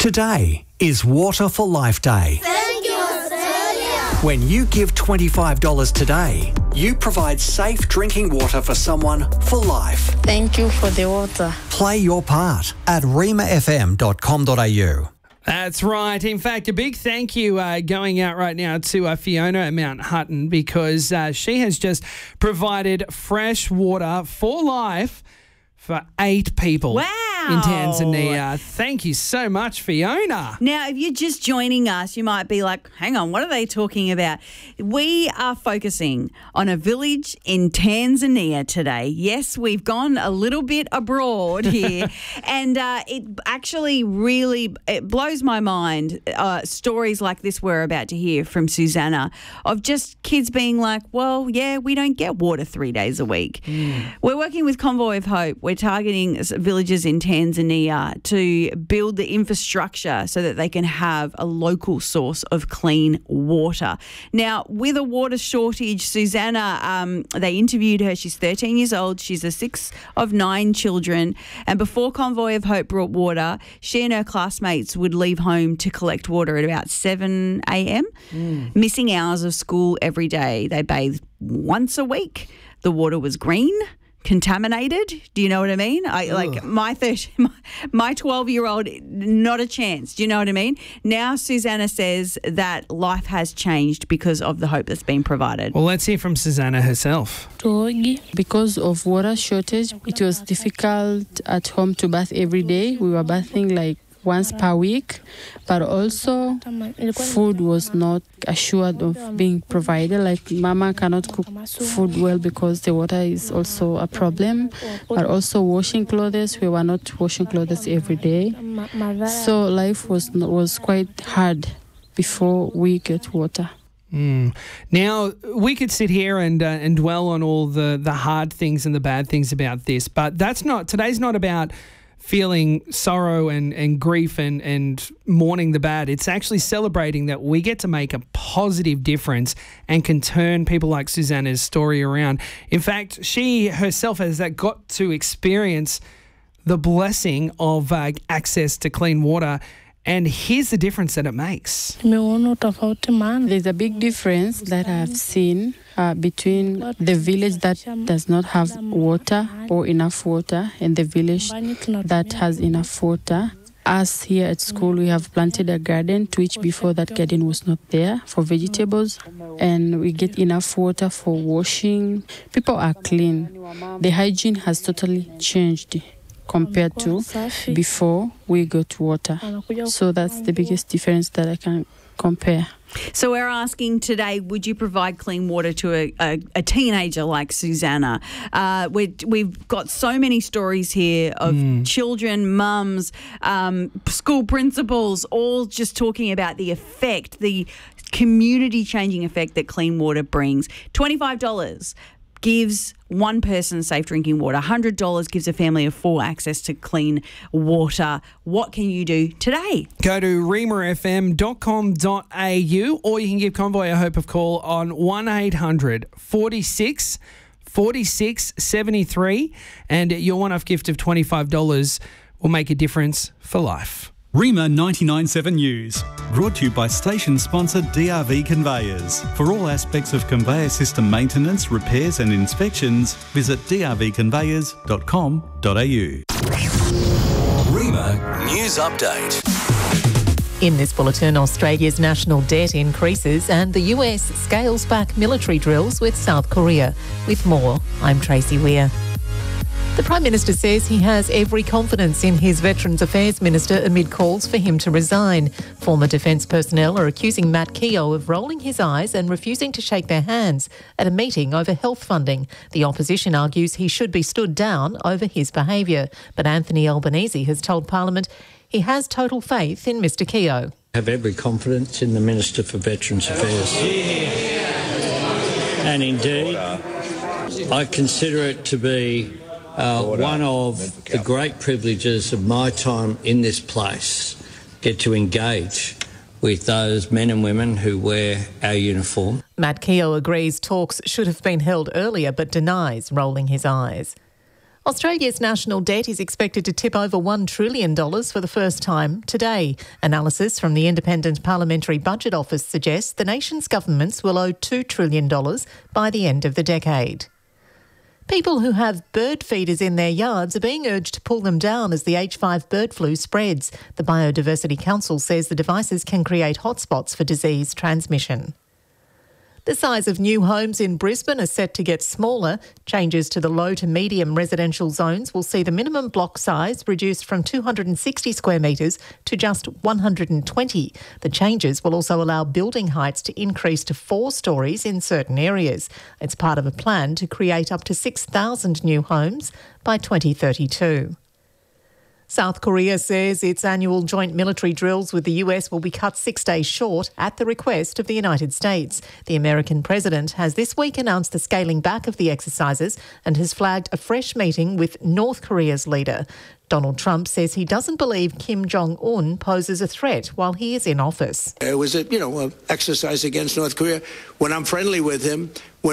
Today is Water for Life Day. Thank you, Australia. When you give $25 today, you provide safe drinking water for someone for life. Thank you for the water. Play your part at remafm.com.au. That's right. In fact, a big thank you going out right now to Fiona at Mount Hutton, because she has just provided fresh water for life for 8 people. Wow. In Tanzania. Thank you so much, Fiona. Now, if you're just joining us, you might be like, hang on, what are they talking about? We are focusing on a village in Tanzania today. Yes, we've gone a little bit abroad here, and it actually really blows my mind, stories like this we're about to hear from Susanna, of just kids being like, well, yeah, we don't get water 3 days a week. We're working with Convoy of Hope. We're targeting villages in Tanzania to build the infrastructure so that they can have a local source of clean water. Now, with a water shortage, Susanna, they interviewed her. She's 13 years old. She's the 6th of 9 children. And before Convoy of Hope brought water, she and her classmates would leave home to collect water at about 7 a.m, missing hours of school every day. They bathed once a week. The water was green, contaminated. Do you know what I mean? Like my 12-year-old, not a chance. Do you know what I mean? Now Susanna says that life has changed because of the hope that's been provided. Well, let's hear from Susanna herself. Because of water shortage, it was difficult at home to bath every day. We were bathing like once per week, but also food was not assured of being provided. Like mama cannot cook food well because the water is also a problem, but also washing clothes, we were not washing clothes every day. So life was quite hard before we get water. Now, we could sit here and dwell on all the hard things and the bad things about this, but today's not about feeling sorrow and grief and mourning the bad. It's actually celebrating that we get to make a positive difference and can turn people like Susanna's story around. In fact, she herself has got to experience the blessing of access to clean water. And here's the difference that it makes. There's a big difference that I've seen between the village that does not have water or enough water and the village that has enough water. Us here at school, we have planted a garden, to which before that garden was not there, for vegetables, and we get enough water for washing. People are clean. The hygiene has totally changed compared to before we got water. So that's the biggest difference that I can compare. So we're asking today, would you provide clean water to a teenager like Susanna? We've got so many stories here of children, mums, school principals, all just talking about the effect, the community-changing effect that clean water brings. $25 gives one person safe drinking water. $100 gives a family of 4 access to clean water. What can you do today? Go to remafm.com.au, or you can give Convoy of Hope a call on 1800 46 46 73, and your one-off gift of $25 will make a difference for life. Rema 99.7 News, brought to you by station sponsor DRV Conveyors. For all aspects of conveyor system maintenance, repairs and inspections, visit drvconveyors.com.au. Rema News Update. In this bulletin, Australia's national debt increases and the US scales back military drills with South Korea. With more, I'm Tracy Weir. The Prime Minister says he has every confidence in his Veterans Affairs Minister amid calls for him to resign. Former Defence personnel are accusing Matt Keogh of rolling his eyes and refusing to shake their hands at a meeting over health funding. The opposition argues he should be stood down over his behaviour. But Anthony Albanese has told Parliament he has total faith in Mr Keogh. I have every confidence in the Minister for Veterans Affairs. And indeed, I consider it to be one of the great privileges of my time in this place, get to engage with those men and women who wear our uniform. Matt Keogh agrees talks should have been held earlier but denies rolling his eyes. Australia's national debt is expected to tip over $1 trillion for the first time today. Analysis from the Independent Parliamentary Budget Office suggests the nation's governments will owe $2 trillion by the end of the decade. People who have bird feeders in their yards are being urged to pull them down as the H5 bird flu spreads. The Biodiversity Council says the devices can create hotspots for disease transmission. The size of new homes in Brisbane are set to get smaller. Changes to the low to medium residential zones will see the minimum block size reduced from 260 square metres to just 120. The changes will also allow building heights to increase to 4 storeys in certain areas. It's part of a plan to create up to 6,000 new homes by 2032. South Korea says its annual joint military drills with the US will be cut 6 days short at the request of the United States. The American president has this week announced the scaling back of the exercises and has flagged a fresh meeting with North Korea's leader. Donald Trump says he doesn't believe Kim Jong-un poses a threat while he is in office. It was an exercise against North Korea. When I'm friendly with him,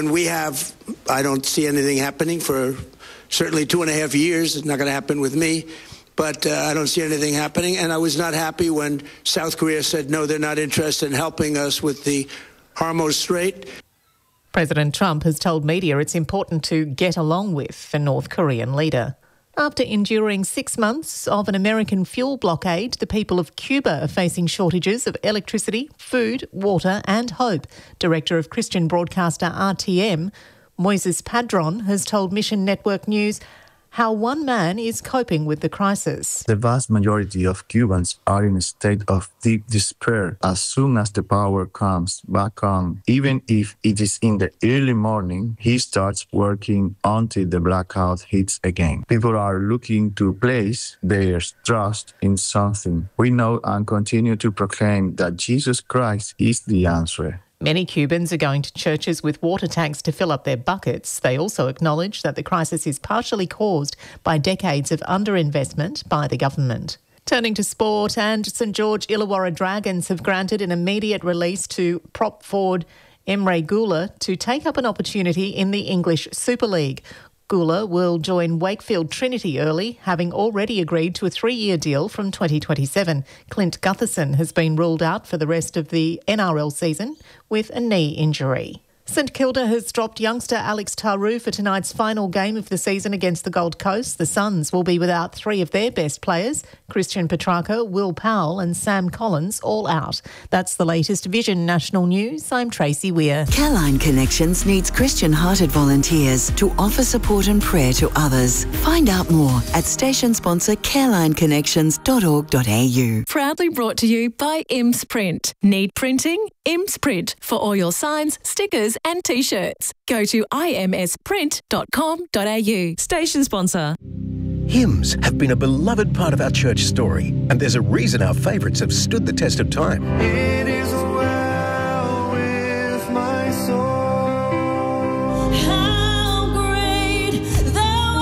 I don't see anything happening for certainly 2.5 years. It's not going to happen with me. But I don't see anything happening. And I was not happy when South Korea said, no, they're not interested in helping us with the Hormuz Strait. President Trump has told media it's important to get along with the North Korean leader. After enduring 6 months of an American fuel blockade, the people of Cuba are facing shortages of electricity, food, water and hope. Director of Christian broadcaster RTM, Moises Padron, has told Mission Network News how one man is coping with the crisis. The vast majority of Cubans are in a state of deep despair as soon as the power comes back on. Even if it is in the early morning, he starts working until the blackout hits again. People are looking to place their trust in something. We know and continue to proclaim that Jesus Christ is the answer. Many Cubans are going to churches with water tanks to fill up their buckets. They also acknowledge that the crisis is partially caused by decades of underinvestment by the government. Turning to sport, and St George Illawarra Dragons have granted an immediate release to prop forward Emre Gula to take up an opportunity in the English Super League. Gula will join Wakefield Trinity early, having already agreed to a 3-year deal from 2027. Clint Gutherson has been ruled out for the rest of the NRL season with a knee injury. St Kilda has dropped youngster Alex Taru for tonight's final game of the season against the Gold Coast. The Suns will be without 3 of their best players, Christian Petrarca, Will Powell and Sam Collins, all out. That's the latest Vision National News. I'm Tracy Weir. Careline Connections needs Christian-hearted volunteers to offer support and prayer to others. Find out more at station sponsor carelineconnections.org.au. Proudly brought to you by IMS Print. Need printing? IMS Print for all your signs, stickers and T-shirts. Go to imsprint.com.au. Station sponsor. Hymns have been a beloved part of our church story, and there's a reason our favourites have stood the test of time. It is well with my soul. How great thou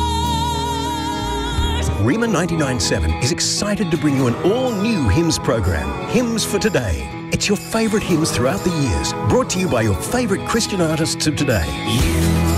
art. Rima 99.7 is excited to bring you an all-new hymns program, Hymns for Today. It's your favourite hymns throughout the years, brought to you by your favourite Christian artists of today.